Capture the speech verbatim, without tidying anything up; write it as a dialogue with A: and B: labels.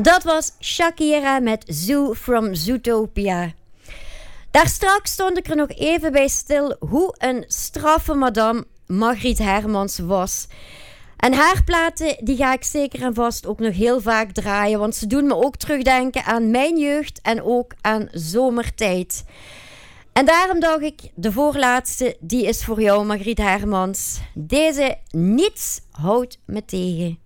A: Dat was Shakira met Zoo from Zootopia. Daar straks stond ik er nog even bij stil hoe een straffe madame Margriet Hermans was. En haar platen die ga ik zeker en vast ook nog heel vaak draaien, want ze doen me ook terugdenken aan mijn jeugd en ook aan zomertijd. En daarom dacht ik, de voorlaatste, die is voor jou, Margriet Hermans. Deze Niets houdt me tegen.